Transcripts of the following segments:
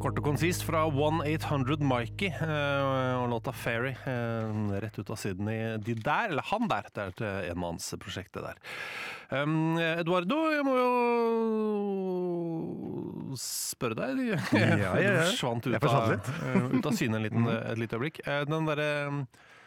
kort og konsist fra 1-800 Mikey og låta Fairy rett ut av Sydney. De der, eller han der, det er et enmannsprosjektet der. Eduardo, jeg må jo spørre deg. Ja. Du forsvant ut av syne et lite øyeblikk. Den derre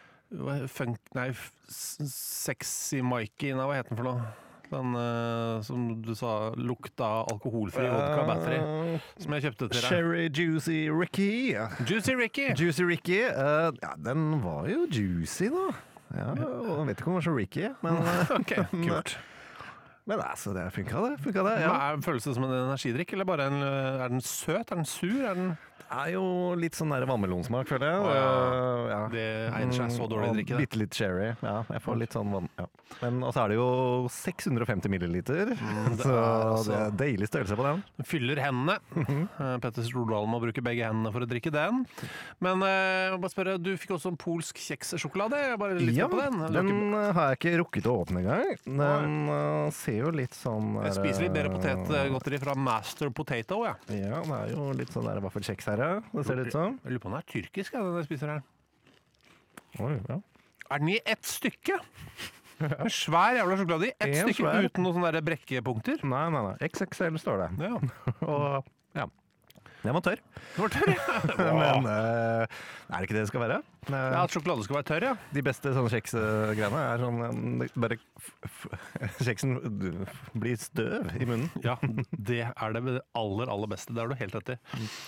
Sexy Mikey, hva heter den for noe? Den som du sa lukta alkoholfri vodka battery, som jeg kjøpte til deg. Cherry Juicy Ricky. Juicy Ricky. Juicy Ricky, den var jo juicy da. Ja, og jeg vet ikke om den var så Ricky, men Ok, kult. Men altså, det funket det. Ja. Føles det som en energidrikk, eller bare er den søt? Er den sur? Det er jo litt sånn der vannmelonsmak, føler jeg. Ja. Det egner seg så dårlig drikke, det. Bitte litt cherry, ja. Jeg får litt sånn vann, ja. Men også er det jo 650 milliliter, så det er deilig størrelse på den. Den fyller hendene. Petter Stordalen må bruke begge hendene for å drikke den. Men jeg må bare spørre, du fikk også en polsk kjekssjokolade. Jeg bare litt på den. Den har jeg ikke rukket å åpne engang. Den ser jo litt sånn... Jeg spiser litt mer potetgodteri fra Master Potato, ja. Ja, det er jo litt sånn der vaffelkjeks her, det ser det ut som. Jeg lurer på om den er tyrkisk, den jeg spiser her. Oi, ja. Er den i ett stykke? En svær jævla sjokolade i ett stykke svær. uten noen sånne der brekkepunkter? Nei. XXL står det. Ja. Og ja, den var tørr. Det var tørr, ja. Men er det ikke det det skal være? Ja, at sjokolade skal være tørr, ja. De beste sånne kjeksgreiene er sånn, bare kjeksen blir støv i munnen. Ja, det er det aller, aller beste. Det er du helt rett i.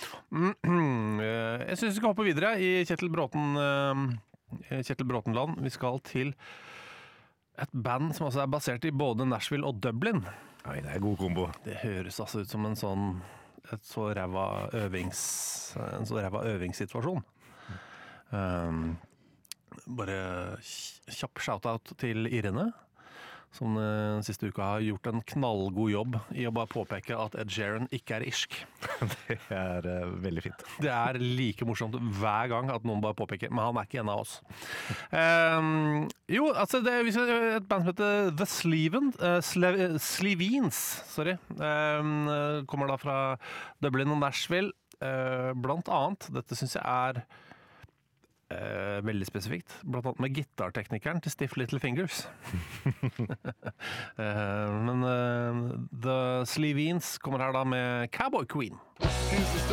Jeg synes vi skal hoppe videre i Kjetil Bråtenland. Vi skal til et band som altså er basert i både Nashville og Dublin. Oi, det er god kombo. Det høres altså ut som en så ræva øvingssituasjon. Bare kjapp shoutout til Irene, som den siste uka har gjort en knallgod jobb i å bare påpeke at Ed Sheeran ikke er irsk. Det er veldig fint. Det er like morsomt hver gang at noen bare påpeker, men han er ikke en av oss. Jo, altså det er et band som heter The Sleveens, kommer da fra Dublin og Nashville, blant annet. Dette synes jeg er veldig spesifikt, blant annet med gitarteknikeren til Stiff Little Fingers. Men The Sleveens kommer her da med Cowboy Queen. Here's the